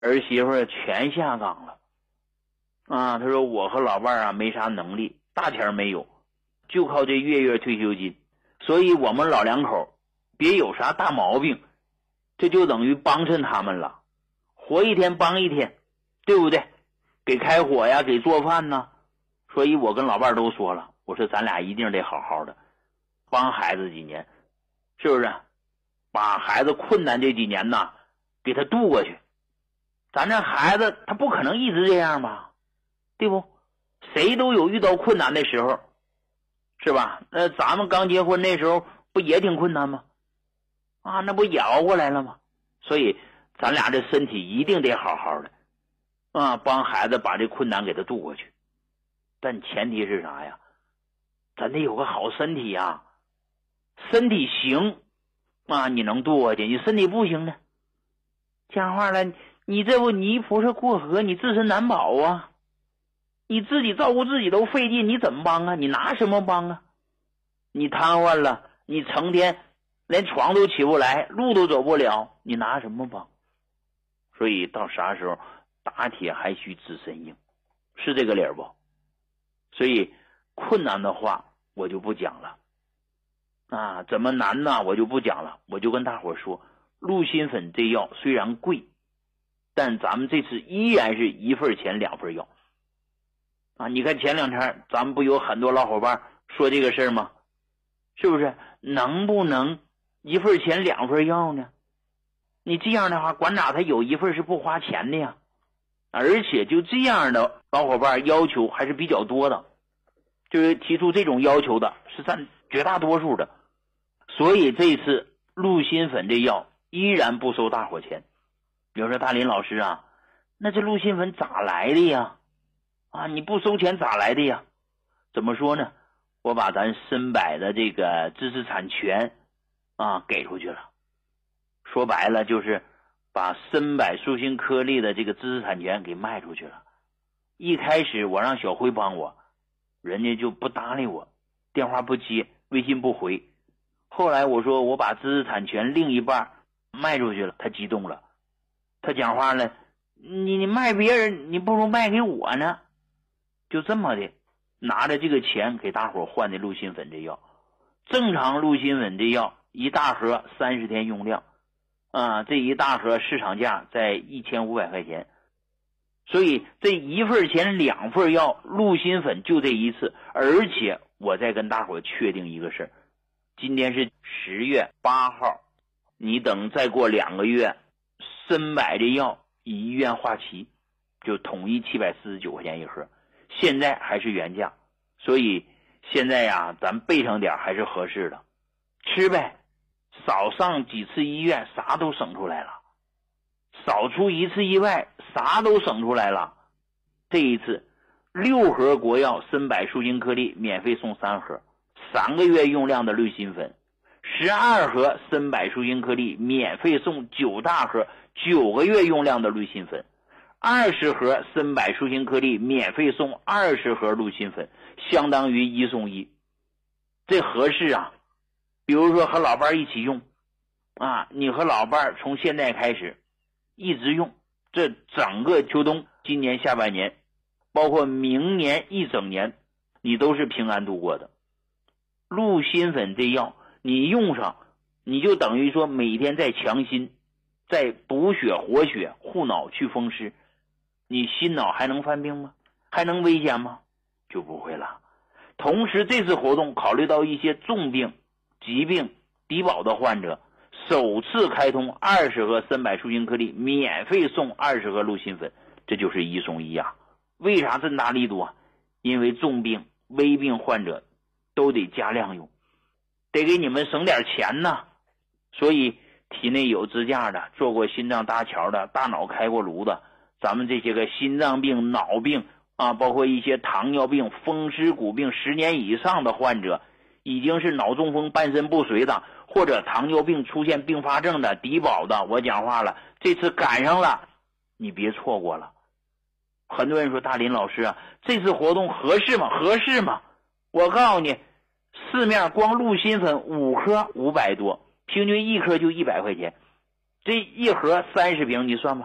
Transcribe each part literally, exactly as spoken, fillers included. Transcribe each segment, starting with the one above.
儿媳妇全下岗了啊。他说我和老伴儿啊没啥能力，大钱没有，就靠这月月退休金，所以我们老两口别有啥大毛病，这就等于帮衬他们了，活一天帮一天，对不对？给开火呀，给做饭呢。所以我跟老伴儿都说了，我说咱俩一定得好好的帮孩子几年，是不是？把孩子困难这几年呢给他渡过去。咱这孩子他不可能一直这样吧，对不？谁都有遇到困难的时候，是吧？那咱们刚结婚那时候不也挺困难吗？啊，那不也熬过来了吗？所以咱俩这身体一定得好好的啊，帮孩子把这困难给他渡过去。但前提是啥呀？咱得有个好身体呀，身体行啊，你能渡过去；你身体不行呢，讲话了，你这不泥菩萨过河，你自身难保啊！你自己照顾自己都费劲，你怎么帮啊？你拿什么帮啊？你瘫痪了，你成天连床都起不来，路都走不了，你拿什么帮？所以到啥时候打铁还需自身硬，是这个理儿不？所以困难的话我就不讲了啊，怎么难呢我就不讲了，我就跟大伙说，鹿心粉这药虽然贵，但咱们这次依然是一份钱两份药啊！你看前两天咱们不有很多老伙伴说这个事儿吗？是不是？能不能一份钱两份药呢？你这样的话，管哪他有一份是不花钱的呀？而且就这样的老伙伴要求还是比较多的，就是提出这种要求的是占绝大多数的。所以这次鹿心粉这药依然不收大伙钱。比如说大林老师啊，那这鹿心粉咋来的呀？啊，你不收钱咋来的呀？怎么说呢？我把咱参柏的这个知识产权啊给出去了，说白了就是把参柏舒心颗粒的这个知识产权给卖出去了。一开始我让小辉帮我，人家就不搭理我，电话不接，微信不回。后来我说我把知识产权另一半卖出去了，他激动了，他讲话了，你你卖别人你不如卖给我呢。就这么的拿着这个钱给大伙换的鹿心粉这药。正常鹿心粉这药一大盒三十天用量啊，这一大盒市场价在一千五百块钱，所以这一份钱两份药，鹿心粉就这一次。而且我再跟大伙确定一个事儿，今天是十月八号，你等再过两个月，参柏这药以医院划旗，就统一七百四十九块钱一盒，现在还是原价。所以现在呀，咱备上点还是合适的，吃呗，少上几次医院啥都省出来了，少出一次意外啥都省出来了。这一次六盒国药参柏舒心颗粒免费送三盒，三个月用量的鹿心粉，十二盒参柏舒心颗粒免费送九大盒九个月用量的鹿心粉，二十盒参柏舒心颗粒免费送二十盒鹿心粉，相当于一送一。这合适啊。比如说和老伴一起用啊，你和老伴从现在开始一直用，这整个秋冬今年下半年包括明年一整年你都是平安度过的。鹿心粉这药你用上，你就等于说每天在强心，在补血活血护脑去风湿，你心脑还能犯病吗？还能危险吗？就不会了。同时这次活动考虑到一些重病疾病低保的患者，首次开通二十盒参柏舒心颗粒免费送二十盒鹿心粉，这就是一送一啊。为啥这么大力度啊？因为重病危病患者都得加量用，得给你们省点钱呢。所以体内有支架的，做过心脏搭桥的，大脑开过颅的，咱们这些个心脏病脑病啊，包括一些糖尿病风湿骨病十年以上的患者，已经是脑中风半身不遂的，或者糖尿病出现并发症的低保的，我讲话了，这次赶上了，你别错过了。很多人说大林老师啊，这次活动合适吗？合适吗？我告诉你，市面光鹿心粉五颗五百多，平均一颗就一百块钱，这一盒三十瓶你算吧，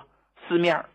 四面